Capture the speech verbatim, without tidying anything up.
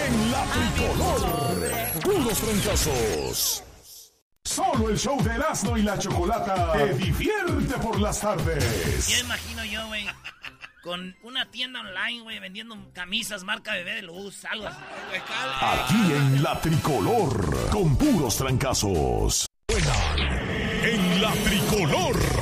en la tricolor. Puros trancazos. Solo el show de Erasmo y la Chocolata te divierte por las tardes. Ya imagino yo, güey, con una tienda online, güey, vendiendo camisas marca Bebé de Luz, algo así. Aquí en la tricolor, con puros trancazos. En la tricolor.